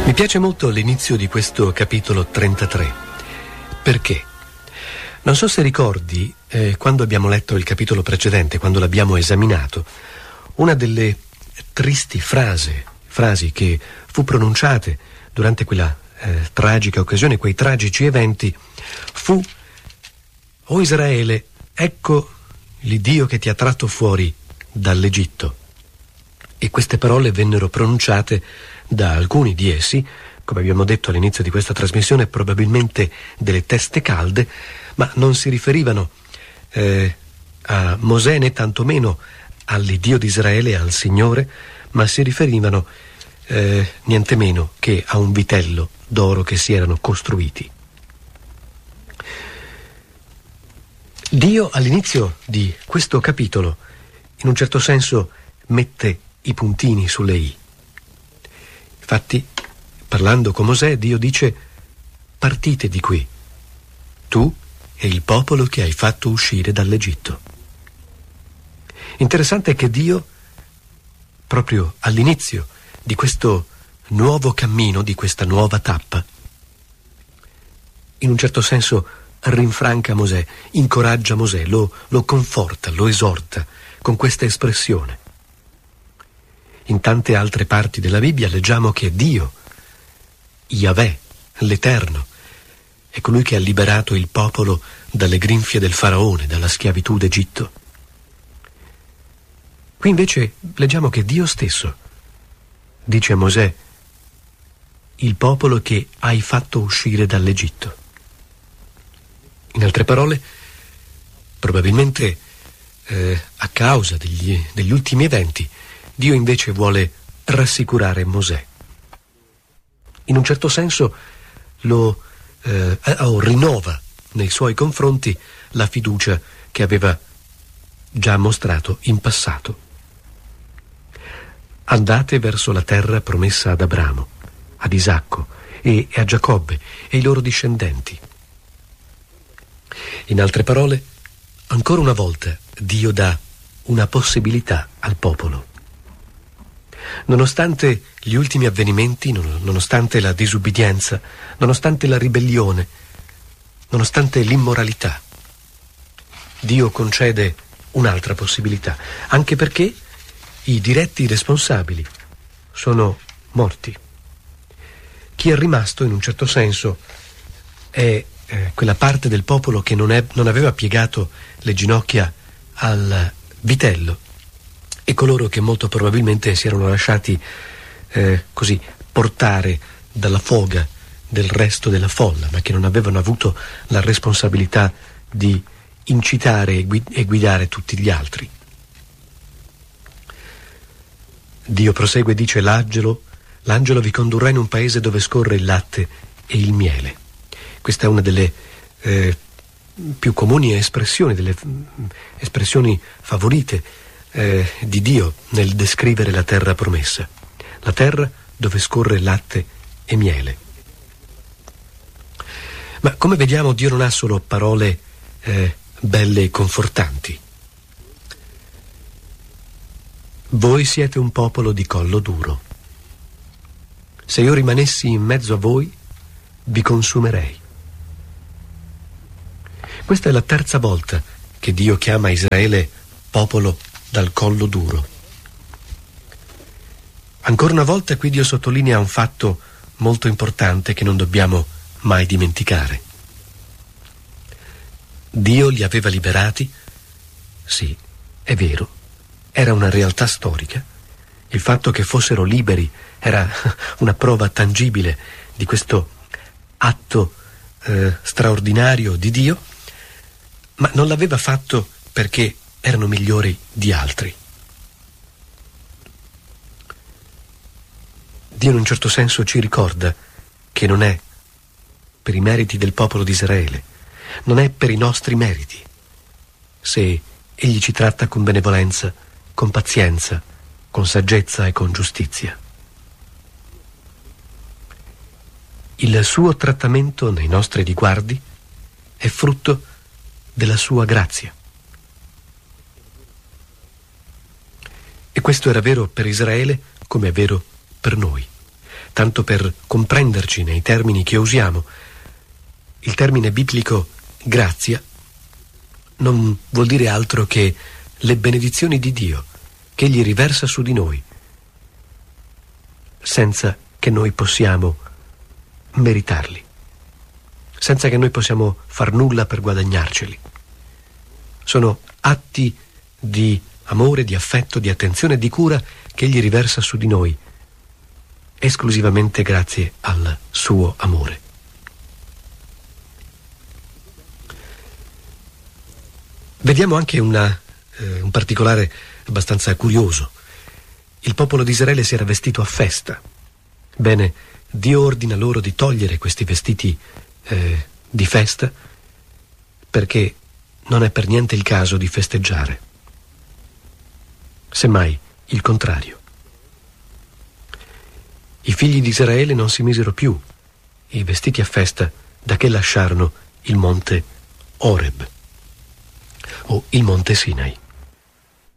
Mi piace molto l'inizio di questo capitolo 33. Perché? Non so se ricordi, quando abbiamo letto il capitolo precedente, quando l'abbiamo esaminato, una delle tristi frasi che fu pronunciate durante quella tragica occasione, quei tragici eventi, fu: «O Israele, ecco l'Iddio che ti ha tratto fuori dall'Egitto». E queste parole vennero pronunciate da alcuni di essi, come abbiamo detto all'inizio di questa trasmissione, probabilmente delle teste calde, ma non si riferivano a Mosè né tantomeno all'Iddio di Israele, al Signore, ma si riferivano niente meno che a un vitello d'oro che si erano costruiti. Dio all'inizio di questo capitolo, in un certo senso, mette i puntini sulle i. Infatti, parlando con Mosè, Dio dice: «Partite di qui, tu e il popolo che hai fatto uscire dall'Egitto». Interessante è che Dio, proprio all'inizio di questo nuovo cammino, di questa nuova tappa, in un certo senso rinfranca Mosè, incoraggia Mosè, lo conforta, lo esorta con questa espressione. In tante altre parti della Bibbia leggiamo che Dio, Yahweh, l'Eterno, è colui che ha liberato il popolo dalle grinfie del faraone, dalla schiavitù d'Egitto. Qui invece leggiamo che Dio stesso dice a Mosè: «Il popolo che hai fatto uscire dall'Egitto». In altre parole, probabilmente a causa degli ultimi eventi, Dio invece vuole rassicurare Mosè. In un certo senso rinnova nei suoi confronti la fiducia che aveva già mostrato in passato. Andate verso la terra promessa ad Abramo, ad Isacco e a Giacobbe e i loro discendenti. In altre parole, ancora una volta Dio dà una possibilità al popolo. Nonostante gli ultimi avvenimenti, nonostante la disubbidienza, nonostante la ribellione, nonostante l'immoralità, Dio concede un'altra possibilità, anche perché i diretti responsabili sono morti. Chi è rimasto, in un certo senso, è quella parte del popolo che non aveva piegato le ginocchia al vitello, e coloro che molto probabilmente si erano lasciati così portare dalla foga del resto della folla, ma che non avevano avuto la responsabilità di incitare e guidare tutti gli altri. Dio prosegue e dice: l'angelo vi condurrà in un paese dove scorre il latte e il miele. Questa è una delle più comuni espressioni, delle espressioni favorite di Dio nel descrivere la terra promessa, la terra dove scorre latte e miele. Ma come vediamo, Dio non ha solo parole belle e confortanti. Voi siete un popolo di collo duro. Se io rimanessi in mezzo a voi, vi consumerei. Questa è la terza volta che Dio chiama Israele popolo dal collo duro. Ancora una volta qui Dio sottolinea un fatto molto importante che non dobbiamo mai dimenticare. Dio li aveva liberati, sì, è vero, era una realtà storica. Il fatto che fossero liberi era una prova tangibile di questo atto straordinario di Dio, ma non l'aveva fatto perché erano migliori di altri. Dio in un certo senso ci ricorda che non è per i meriti del popolo di Israele, non è per i nostri meriti, se Egli ci tratta con benevolenza, con pazienza, con saggezza e con giustizia. Il suo trattamento nei nostri riguardi è frutto della sua grazia. E questo era vero per Israele come è vero per noi. tanto per comprenderci nei termini che usiamo, il termine biblico grazia non vuol dire altro che le benedizioni di Dio che Egli riversa su di noi, senza che noi possiamo meritarli, senza che noi possiamo far nulla per guadagnarceli. Sono atti di amore, di affetto, di attenzione e di cura che Egli riversa su di noi, esclusivamente grazie al suo amore. Vediamo anche un particolare abbastanza curioso. Il popolo di Israele si era vestito a festa. Bene, Dio ordina loro di togliere questi vestiti di festa, perché non è per niente il caso di festeggiare. Semmai il contrario. I figli di Israele non si misero più i vestiti a festa da che lasciarono il monte Oreb o il monte Sinai.